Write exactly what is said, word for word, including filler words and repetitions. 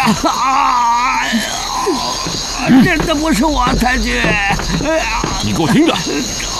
啊！真的不是我，太君。 你给我听着，